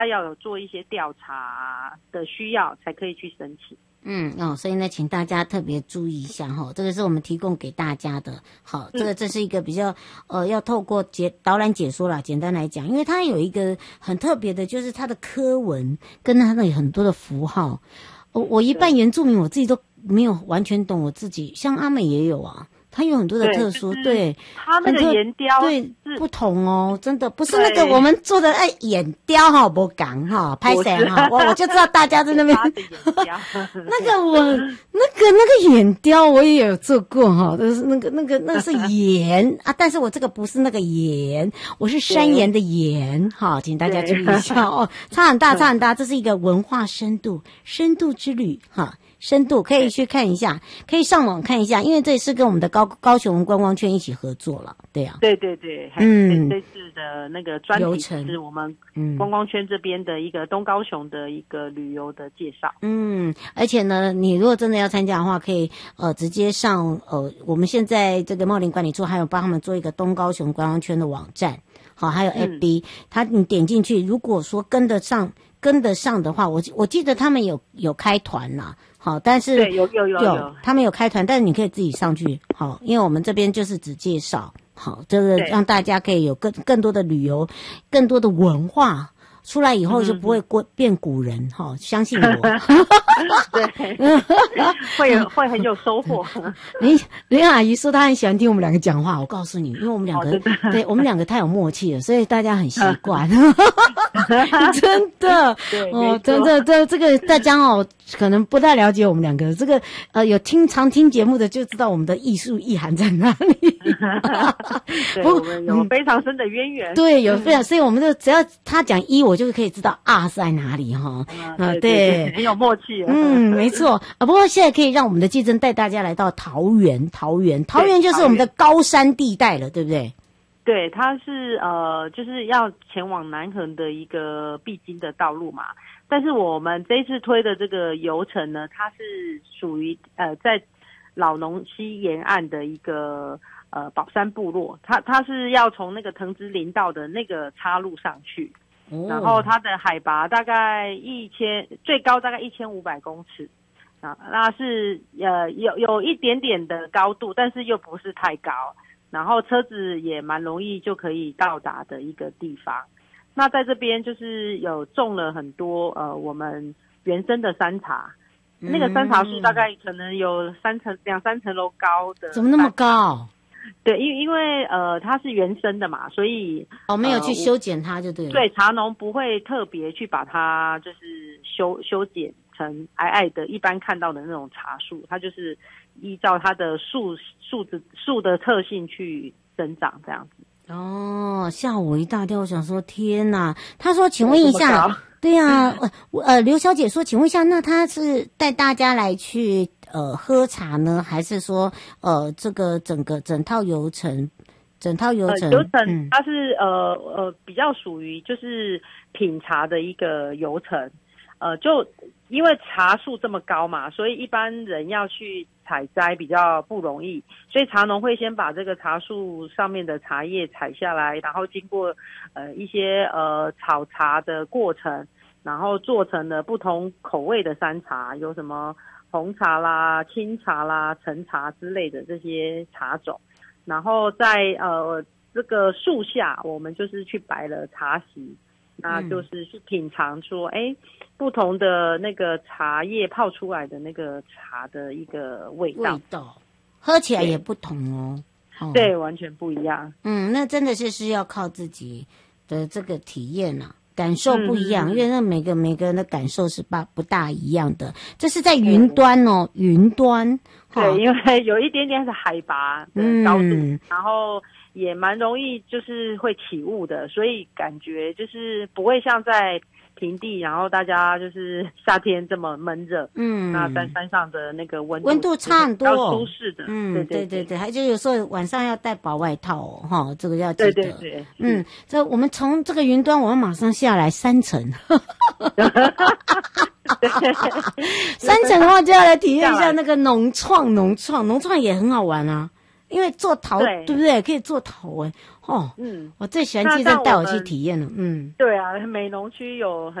要有做一些调查的需要才可以去申请。 所以呢，请大家特别注意一下哈，这个是我们提供给大家的。好，这是一个比较要透过导览解说啦，简单来讲，因为它有一个很特别的，就是它的科文跟它的很多的符号。我一半原住民，我自己都没有完全懂，我自己像阿美也有啊。它有很多的特殊，对， 它那个岩雕对不同哦，真的不是那个我们做的岩雕哈，不敢哈，拍谁哈，我就知道大家在那边那个岩雕我也有做过哈，就是那是岩啊，但是我这个不是那个岩，我是山岩的岩哈，请大家注意一下哦，差很大，这是一个文化深度之旅哈。深度可以去看一下，可以上网看一下，因为这也是跟我们的高雄观光圈一起合作了，对啊。 对，这次的那个专题是我们观光圈这边的一个东高雄的一个旅游的介绍。 而且呢，你如果真的要参加的话，可以直接上我们现在这个茂林管理处还有帮他们做一个东高雄观光圈的网站，好，还有 FB，你点进去，如果说跟得上的话，我记得他们有开团啦。好，但是对有， 他们有开团，但是你可以自己上去。好，因为我们这边就是只介绍，好，这个让大家可以有更多的旅游，更多的文化。出来以后就不会变古人哈，相信我。 对，会很有收获。 林阿姨说她很喜欢听我们两个讲话，我告诉你，因为我们两个对我们两个太有默契了，所以大家很习惯。真的，真的，这个大家可能不太了解我们两个，这个有常听节目的就知道我们的艺术意涵在哪里。 对，我们有非常深的渊源。 对，有非常，所以我们就只要他讲一，我就可以知道是在哪里哈。 对，很有默契。 没错。不过现在可以让我们的季真带大家来到桃园就是我们的高山地带了，对不对？ 对，它是就是要前往南横的一个必经的道路嘛。但是我们这一次推的这个游程呢，它是属于在老农溪沿岸的一个宝山部落，它是要从那个藤子林道的那个岔路上去，然后它的海拔大概最高大概1500公尺啊，那是有一点点的高度，但是又不是太高，然后车子也蛮容易就可以到达的一个地方。那在这边就是有种了很多我们原生的山茶，那个山茶树大概可能有2、3层楼高的。 怎么那么高？ 对，因为它是原生的嘛，所以没有去修剪它就对了。 对，茶农不会特别去把它就是修剪成矮矮的一般看到的那种茶树，它就是依照它的树的特性去生长这样子。 吓我一大跳，我想说天哪！他说请问一下，对啊，刘小姐说请问一下，那他是带大家来去喝茶呢，还是说这个整套流程它是比较属于就是品茶的一个流程，就因为茶树这么高嘛，所以一般人要去采摘比较不容易，所以茶农会先把这个茶树上面的茶叶采下来，然后经过一些炒茶的过程，然后做成了不同口味的山茶，有什么红茶啦、清茶啦、陈茶之类的这些茶种，然后在这个树下，我们就是去摆了茶席，那就是去品尝说，不同的那个茶叶泡出来的那个茶的一个味道， 喝起来也不同哦。 对，完全不一样。 那真的是要靠自己的这个体验啊，感受不一样，因为那每个人的感受是不大一样的。这是在云端哦，云端。 对，因为有一点点是海拔的高度，然后也蛮容易就是会起雾的，所以感觉就是不会像在平地，然后大家就是夏天这么闷热。那在山上的那个温度差很多， 比较舒适的。 对，还就有时候晚上要带薄外套这个要记得。 对。 这我们从这个云端，我们马上下来3层。3层的话就要来体验一下那个农创也很好玩啊。 因为做陶，对不对？可以做陶哎，哦，我最喜欢记者带我去体验了， 对啊，美浓区有